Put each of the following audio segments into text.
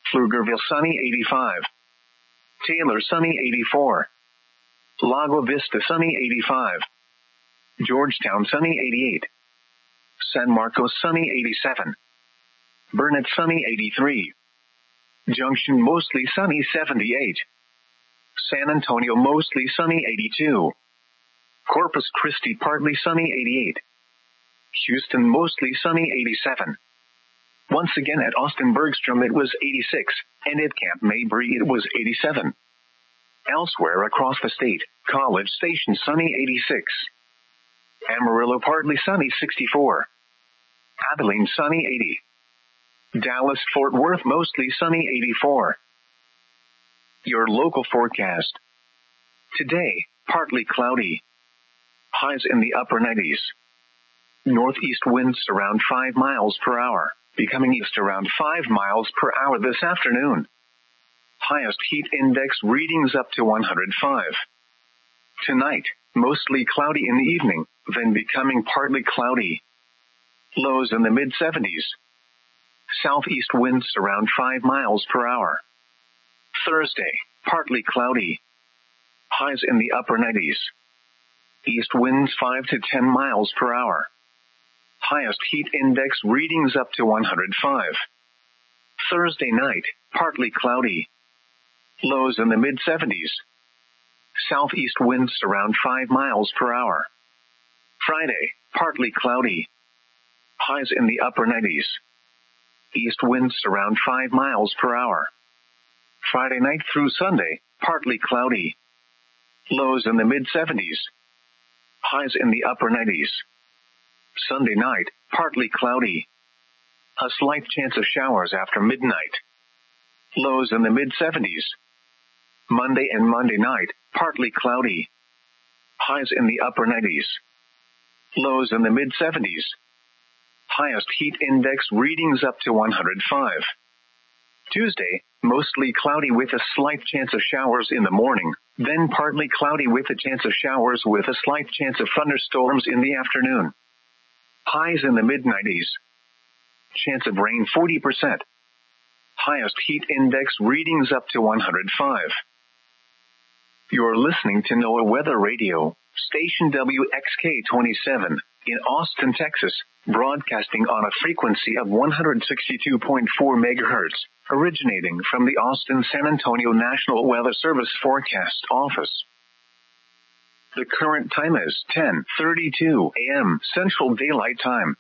Pflugerville sunny 85. Taylor sunny 84. Lago Vista sunny 85. Georgetown sunny 88. San Marcos sunny 87. Burnett sunny 83. Junction mostly sunny 78. San Antonio mostly sunny 82. Corpus Christi partly sunny 88. Houston mostly sunny 87. Once again at Austin Bergstrom it was 86, and at Camp Mabry it was 87. Elsewhere across the state, College Station sunny 86. Amarillo partly sunny 64. Abilene sunny 80. Dallas Fort Worth mostly sunny 84. Your local forecast. Today, partly cloudy. Highs in the upper 90s. Northeast winds around 5 miles per hour, becoming east around 5 miles per hour this afternoon. Highest heat index readings up to 105. Tonight, mostly cloudy in the evening, then becoming partly cloudy. Lows in the mid-70s. Southeast winds around 5 miles per hour. Thursday, partly cloudy. Highs in the upper 90s. East winds 5 to 10 miles per hour. Highest heat index readings up to 105. Thursday night, partly cloudy. Lows in the mid-70s. Southeast winds around 5 miles per hour. Friday, partly cloudy. Highs in the upper 90s. East winds around 5 miles per hour. Friday night through Sunday, partly cloudy. Lows in the mid-70s. Highs in the upper 90s. Sunday night, partly cloudy. A slight chance of showers after midnight. Lows in the mid-70s. Monday and Monday night, partly cloudy. Highs in the upper 90s. Lows in the mid-70s. Highest heat index readings up to 105. Tuesday, mostly cloudy with a slight chance of showers in the morning, then partly cloudy with a chance of showers with a slight chance of thunderstorms in the afternoon. Highs in the mid-90s. Chance of rain 40%. Highest heat index readings up to 105. You're listening to NOAA Weather Radio, station WXK-27, in Austin, Texas, broadcasting on a frequency of 162.4 MHz, originating from the Austin-San Antonio National Weather Service Forecast Office. The current time is 10:32 a.m. Central Daylight Time.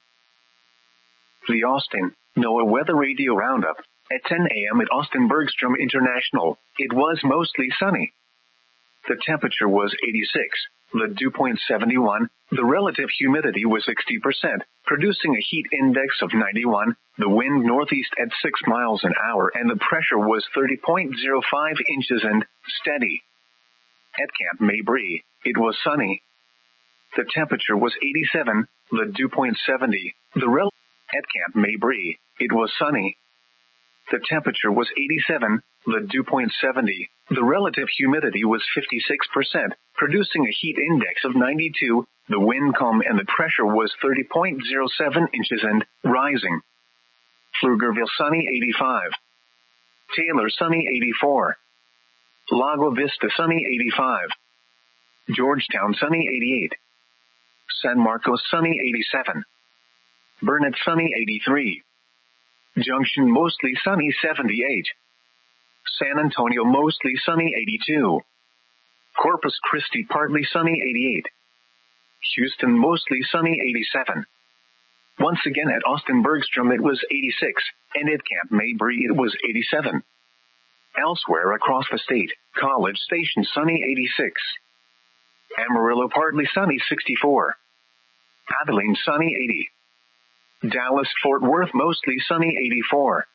The Austin NOAA Weather Radio Roundup. At 10 a.m. at Austin Bergstrom International, it was mostly sunny. The temperature was 86, the dew point 71, the relative humidity was 60%, producing a heat index of 91, the wind northeast at 6 miles an hour, and the pressure was 30.05 inches and steady. At Camp Mabry, it was sunny. The temperature was 87, the dew point 70, at Camp Mabry, it was sunny. The temperature was 87, the dew point 70, the relative humidity was 56%, producing a heat index of 92, the wind calm and the pressure was 30.07 inches and rising. Pflugerville sunny 85. Taylor sunny 84. Lago Vista sunny 85. Georgetown sunny 88. San Marcos sunny 87. Burnett sunny 83. Junction mostly sunny 78. San Antonio mostly sunny 82. Corpus Christi partly sunny 88. Houston mostly sunny 87. Once again at Austin Bergstrom it was 86, and at Camp Mabry it was 87. Elsewhere across the state, College Station sunny 86. Amarillo partly sunny 64. Abilene sunny 80. Dallas Fort Worth mostly sunny 84.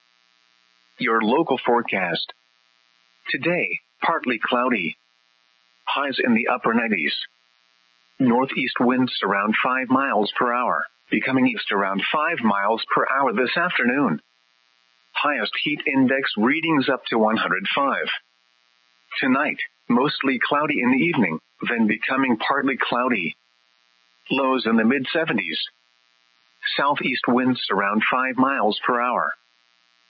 Your local forecast. Today, partly cloudy. Highs in the upper 90s. Northeast winds around 5 miles per hour, becoming east around 5 miles per hour this afternoon. Highest heat index readings up to 105. Tonight, mostly cloudy in the evening, then becoming partly cloudy. Lows in the mid-70s. Southeast winds around 5 miles per hour.